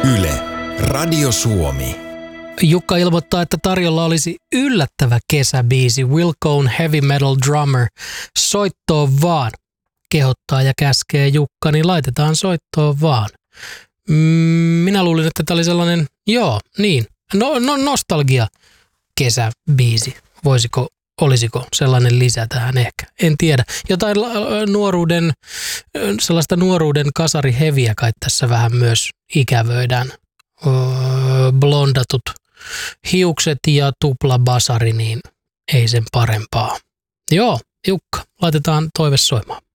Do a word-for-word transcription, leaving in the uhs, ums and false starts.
Yle, Radio Suomi. Jukka ilmoittaa, että tarjolla olisi yllättävä kesäbiisi Wilco'n Heavy Metal Drummer. Soittoon vaan. Kehottaa ja käskee Jukka, niin laitetaan soittoon vaan. Mm, minä luulin, että tämä oli sellainen, joo, niin, no, no nostalgia kesäbiisi. Voisiko, olisiko sellainen lisä tähän ehkä? En tiedä. Jotain nuoruuden, sellaista nuoruuden kasariheviä kai tässä vähän myös ikävöidään. Öö, blondatut hiukset ja tuplabasari, niin ei sen parempaa. Joo, Jukka, laitetaan toive soimaan.